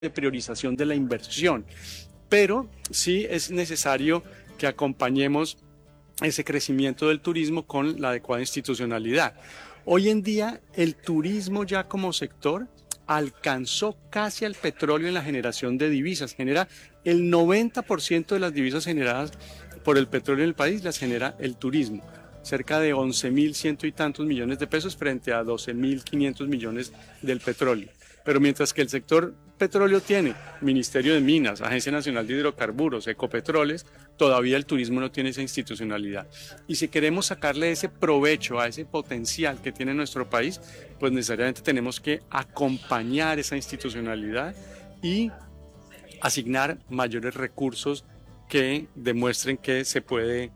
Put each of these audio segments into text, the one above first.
de priorización de la inversión, pero sí es necesario que acompañemos ese crecimiento del turismo con la adecuada institucionalidad. Hoy en día el turismo ya como sector alcanzó casi al petróleo en la generación de divisas, genera el 90% de las divisas generadas por el petróleo en el país las genera el turismo, cerca de 11.100 y tantos millones de pesos frente a 12.500 millones del petróleo. Pero mientras que el sector petróleo tiene Ministerio de Minas, Agencia Nacional de Hidrocarburos, Ecopetroles, todavía el turismo no tiene esa institucionalidad. Y si queremos sacarle ese provecho a ese potencial que tiene nuestro país, pues necesariamente tenemos que acompañar esa institucionalidad y asignar mayores recursos que demuestren que se puede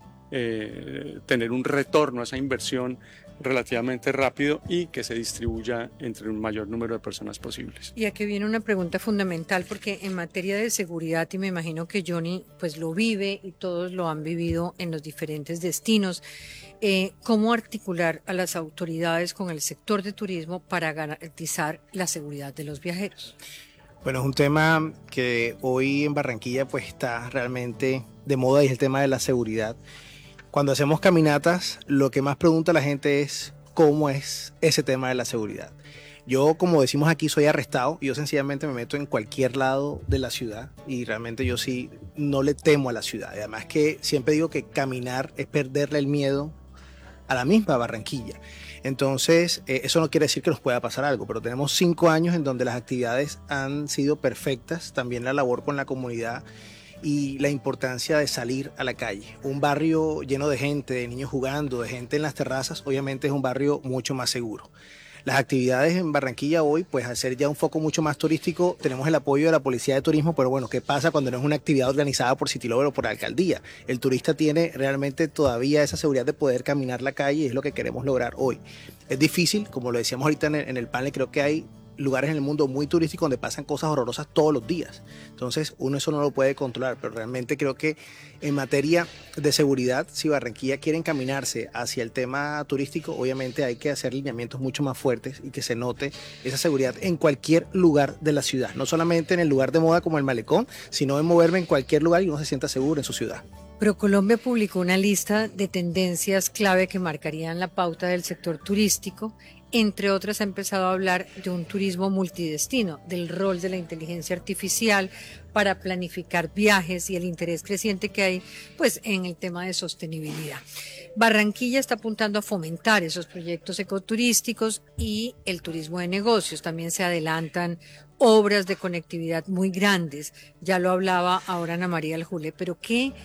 tener un retorno a esa inversión relativamente rápido y que se distribuya entre un mayor número de personas posibles. Y aquí viene una pregunta fundamental, porque en materia de seguridad, y me imagino que Johnny pues lo vive y todos lo han vivido en los diferentes destinos, ¿cómo articular a las autoridades con el sector de turismo para garantizar la seguridad de los viajeros? Bueno, es un tema que hoy en Barranquilla pues está realmente de moda y es el tema de la seguridad. Cuando hacemos caminatas, lo que más pregunta la gente es cómo es ese tema de la seguridad. Yo, como decimos aquí, soy arrestado y yo sencillamente me meto en cualquier lado de la ciudad y realmente yo sí no le temo a la ciudad. Además que siempre digo que caminar es perderle el miedo a la misma Barranquilla. Entonces, eso no quiere decir que nos pueda pasar algo, pero tenemos 5 años en donde las actividades han sido perfectas, también la labor con la comunidad y la importancia de salir a la calle. Un barrio lleno de gente, de niños jugando, de gente en las terrazas, obviamente es un barrio mucho más seguro. Las actividades en Barranquilla hoy, pues al ser ya un foco mucho más turístico, tenemos el apoyo de la Policía de Turismo, pero bueno, ¿qué pasa cuando no es una actividad organizada por Citilover o por la alcaldía? El turista tiene realmente todavía esa seguridad de poder caminar la calle y es lo que queremos lograr hoy. Es difícil, como lo decíamos ahorita en el panel, creo que hay lugares en el mundo muy turísticos donde pasan cosas horrorosas todos los días. Entonces, uno eso no lo puede controlar, pero realmente creo que en materia de seguridad, si Barranquilla quiere encaminarse hacia el tema turístico, obviamente hay que hacer lineamientos mucho más fuertes y que se note esa seguridad en cualquier lugar de la ciudad, no solamente en el lugar de moda como el Malecón, sino en moverme en cualquier lugar y uno se sienta seguro en su ciudad. ProColombia publicó una lista de tendencias clave que marcarían la pauta del sector turístico. Entre otras, ha empezado a hablar de un turismo multidestino, del rol de la inteligencia artificial para planificar viajes y el interés creciente que hay pues, en el tema de sostenibilidad. Barranquilla está apuntando a fomentar esos proyectos ecoturísticos y el turismo de negocios. También se adelantan obras de conectividad muy grandes. Ya lo hablaba ahora Ana María Aljule, pero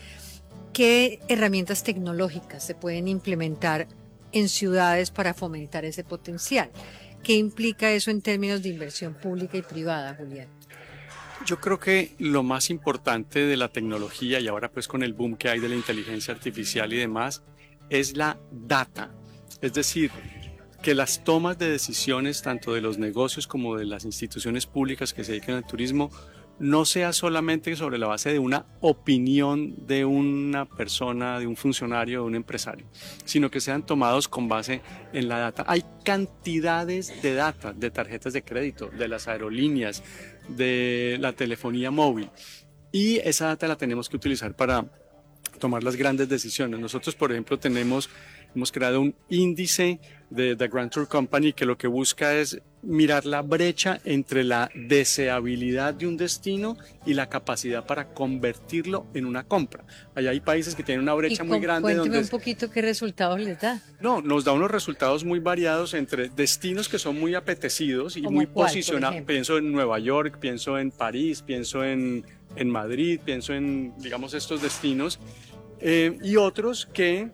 ¿qué herramientas tecnológicas se pueden implementar en ciudades para fomentar ese potencial? ¿Qué implica eso en términos de inversión pública y privada, Julián? Yo creo que lo más importante de la tecnología y ahora pues con el boom que hay de la inteligencia artificial y demás es la data, es decir, que las tomas de decisiones tanto de los negocios como de las instituciones públicas que se dedican al turismo no sea solamente sobre la base de una opinión de una persona, de un funcionario, de un empresario, sino que sean tomados con base en la data. Hay cantidades de data, de tarjetas de crédito, de las aerolíneas, de la telefonía móvil, y esa data la tenemos que utilizar para tomar las grandes decisiones. Nosotros, por ejemplo, hemos creado un índice de The Grand Tour Company que lo que busca es mirar la brecha entre la deseabilidad de un destino y la capacidad para convertirlo en una compra. Allá hay países que tienen una brecha muy grande. Cuénteme un poquito qué resultados les da. No, nos da unos resultados muy variados entre destinos que son muy apetecidos y muy posicionados. Pienso en Nueva York, pienso en París, pienso en Madrid, pienso en, digamos, estos destinos y otros que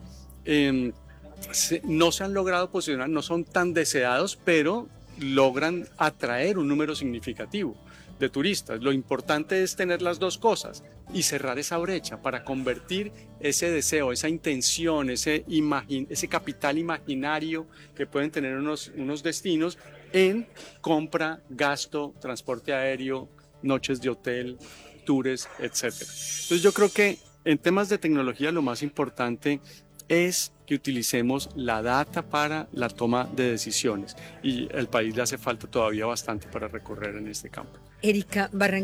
no se han logrado posicionar, no son tan deseados, pero logran atraer un número significativo de turistas. Lo importante es tener las dos cosas y cerrar esa brecha para convertir ese deseo, esa intención, ese capital imaginario que pueden tener unos destinos en compra, gasto, transporte aéreo, noches de hotel, tours, etc. Entonces yo creo que en temas de tecnología lo más importante es que utilicemos la data para la toma de decisiones y al país le hace falta todavía bastante para recorrer en este campo. Erika Barranquilla.